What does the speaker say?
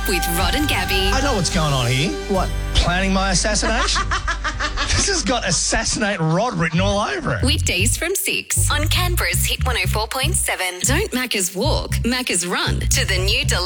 with Rod and Gabby. I know what's going on here. What? Planning my assassination? This has got Assassinate Rod written all over it. Weekdays from 6 on Canberra's Hit 104.7. Don't Macca's walk, Macca's run to the new